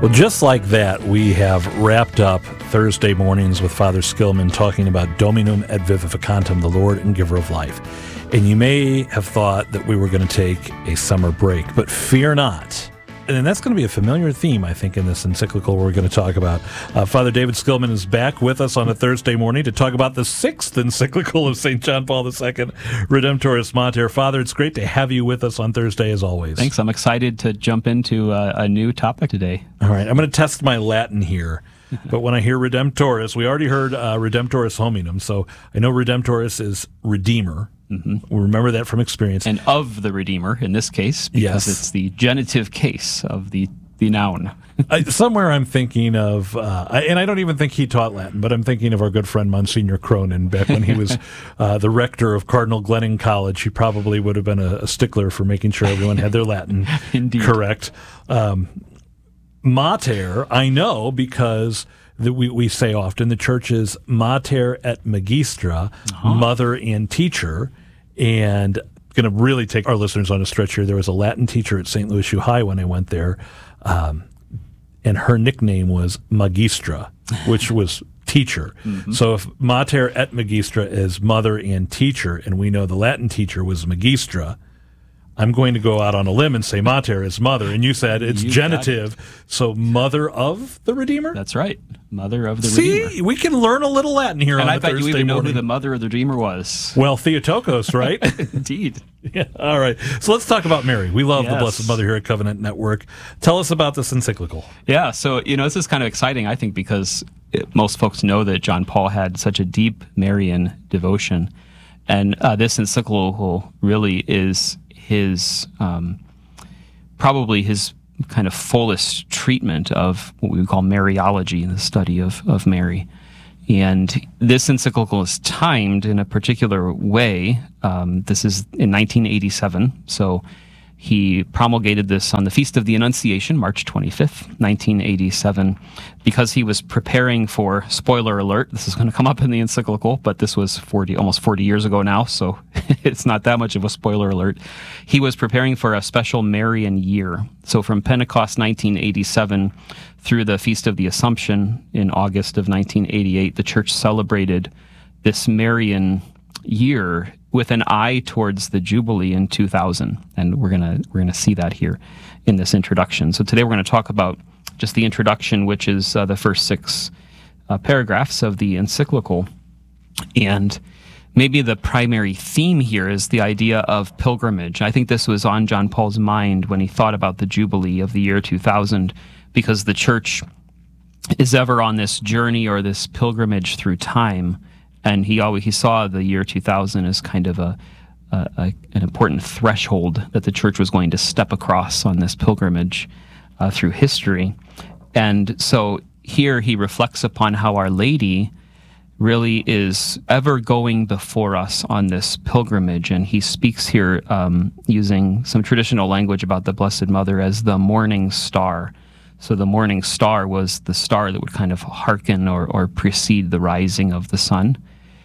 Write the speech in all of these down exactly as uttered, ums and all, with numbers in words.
Well, just like that, we have wrapped up Thursday mornings with Father Skillman talking about Dominum et Vivificantem, the Lord and Giver of Life. And you may have thought that we were going to take a summer break, but fear not. And that's going to be a familiar theme, I think, in this encyclical we're going to talk about. Uh, Father David Skillman is back with us on a Thursday morning to talk about the sixth encyclical of Saint John Paul the Second, Redemptoris Mater. Father, it's great to have you with us on Thursday, as always. Thanks. I'm excited to jump into a, a new topic today. All right. I'm going to test my Latin here. But when I hear Redemptoris, we already heard uh, Redemptoris Hominum, so I know Redemptoris is Redeemer. Mm-hmm. We remember that from experience. And of the Redeemer, in this case, because yes. it's the genitive case of the, the noun. I, somewhere I'm thinking of, uh, I, and I don't even think he taught Latin, but I'm thinking of our good friend Monsignor Cronin back when he was uh, the rector of Cardinal Glenning College. He probably would have been a, a stickler for making sure everyone had their Latin correct. Um, Mater, I know because the, we, we say often the church is Mater et Magistra, uh-huh. mother and teacher, and going to really take our listeners on a stretch here. There was a Latin teacher at Saint Louis U High when I went there, um, and her nickname was Magistra, which was teacher. Mm-hmm. So if Mater et Magistra is mother and teacher, and we know the Latin teacher was Magistra, I'm going to go out on a limb and say Mater is mother, and you said it's you genitive, so mother of the Redeemer? That's right, mother of the See, Redeemer. we can learn a little Latin here and on I the bet Thursday you even know morning. who the mother of the Redeemer was. Well, Theotokos, right? Indeed. Yeah. All right, so let's talk about Mary. We love yes. the Blessed Mother here at Covenant Network. Tell us about this encyclical. Yeah, so, you know, this is kind of exciting, I think, because it, most folks know that John Paul had such a deep Marian devotion, and uh, this encyclical really is his um, probably his kind of fullest treatment of what we would call Mariology, the study of, of Mary. And this encyclical is timed in a particular way. Um, this is in nineteen eighty-seven, so he promulgated this on the Feast of the Annunciation, March twenty-fifth, nineteen eighty-seven, because he was preparing for, spoiler alert, this is going to come up in the encyclical, but this was forty, almost forty years ago now, so it's not that much of a spoiler alert. He was preparing for a special Marian year. So from Pentecost nineteen eighty-seven through the Feast of the Assumption in August of nineteen eighty-eight, the church celebrated this Marian year with an eye towards the Jubilee in two thousand, and we're gonna we're gonna see that here in this introduction. So today we're going to talk about just the introduction, which is uh, the first six uh, paragraphs of the encyclical, and maybe the primary theme here is the idea of pilgrimage. I think this was on John Paul's mind when he thought about the Jubilee of the year two thousand, because the church is ever on this journey or this pilgrimage through time. And he always he saw the year two thousand as kind of a, a, a an important threshold that the church was going to step across on this pilgrimage uh, through history. And so here he reflects upon how Our Lady really is ever going before us on this pilgrimage. And he speaks here um, using some traditional language about the Blessed Mother as the morning star. So the morning star was the star that would kind of hearken or, or precede the rising of the sun.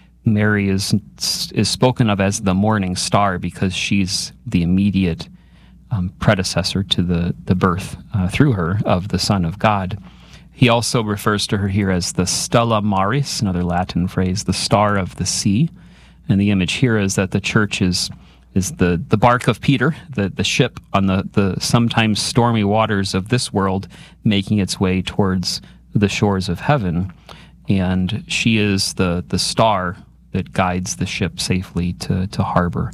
Mary is is spoken of as the morning star because she's the immediate um, predecessor to the, the birth uh, through her of the Son of God. He also refers to her here as the Stella Maris, another Latin phrase, the star of the sea. And the image here is that the church is is the, the bark of Peter, the, the ship on the, the sometimes stormy waters of this world, making its way towards the shores of heaven. And she is the, the star that guides the ship safely to, to harbor.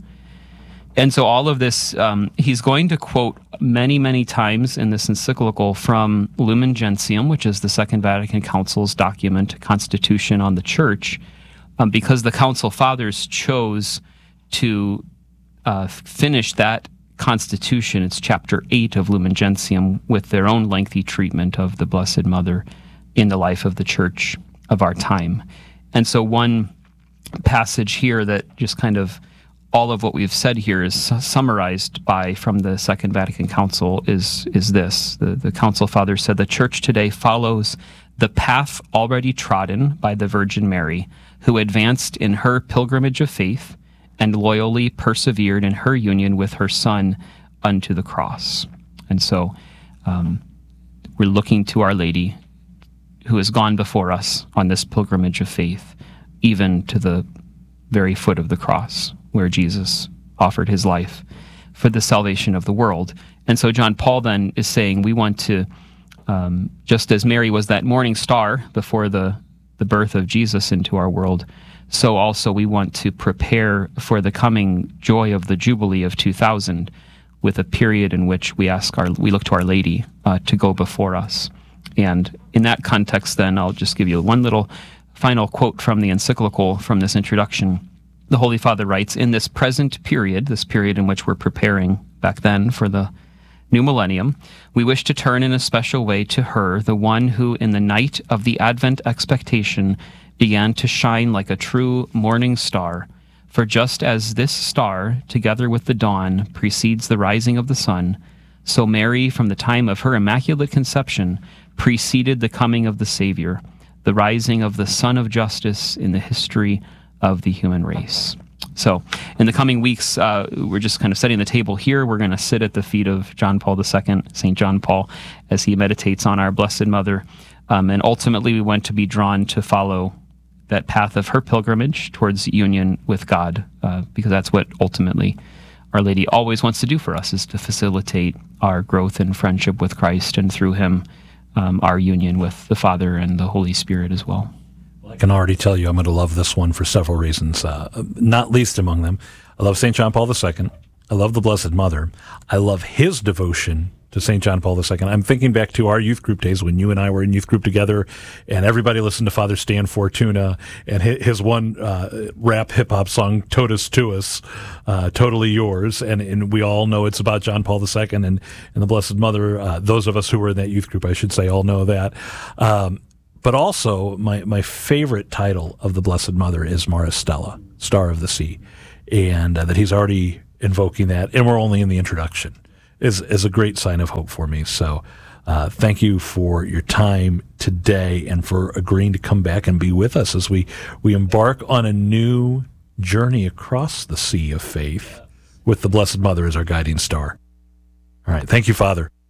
And so all of this, um, he's going to quote many, many times in this encyclical from Lumen Gentium, which is the Second Vatican Council's document, Constitution on the Church, um, because the Council Fathers chose to uh, finish that Constitution, it's chapter eight of Lumen Gentium, with their own lengthy treatment of the Blessed Mother in the life of the Church of our time. And so one passage here that just kind of all of what we've said here is summarized by from the Second Vatican Council is is this. The, the Council Father said the Church today follows the path already trodden by the Virgin Mary, who advanced in her pilgrimage of faith and loyally persevered in her union with her Son unto the cross. And so um, we're looking to Our Lady, who has gone before us on this pilgrimage of faith, even to the very foot of the cross, where Jesus offered his life for the salvation of the world. And so John Paul then is saying we want to, um, just as Mary was that morning star before the, the birth of Jesus into our world, so also we want to prepare for the coming joy of the Jubilee of two thousand, with a period in which we ask our, we look to Our Lady uh, to go before us. And in that context, then, I'll just give you one little final quote from the encyclical from this introduction. The Holy Father writes, "In this present period, this period in which we're preparing back then for the new millennium, we wish to turn in a special way to her, the one who in the night of the Advent expectation began to shine like a true morning star. For just as this star, together with the dawn, precedes the rising of the sun, so Mary, from the time of her Immaculate Conception, preceded the coming of the Savior, the rising of the Sun of Justice in the history of the human race." So in the coming weeks, uh, we're just kind of setting the table here. We're going to sit at the feet of John Paul the Second, Saint John Paul, as he meditates on our Blessed Mother. Um, and ultimately, we want to be drawn to follow that path of her pilgrimage towards union with God, uh, because that's what ultimately Our Lady always wants to do for us, is to facilitate our growth in friendship with Christ, and through him, um, our union with the Father and the Holy Spirit as well. I can already tell you I'm going to love this one for several reasons, uh, not least among them. I love Saint John Paul the Second. I love the Blessed Mother. I love his devotion to Saint John Paul the Second. I'm thinking back to our youth group days when you and I were in youth group together, and everybody listened to Father Stan Fortuna and his one uh, rap hip-hop song, Totus Tuus, uh, Totally Yours, and, and we all know it's about John Paul the Second and, and the Blessed Mother. Uh, those of us who were in that youth group, I should say, all know that. Um, But also, my, my favorite title of the Blessed Mother is Mare Stella, Star of the Sea, and uh, that he's already invoking that, and we're only in the introduction, is, is a great sign of hope for me. So uh, thank you for your time today and for agreeing to come back and be with us as we, we embark on a new journey across the sea of faith with the Blessed Mother as our guiding star. All right. Thank you, Father.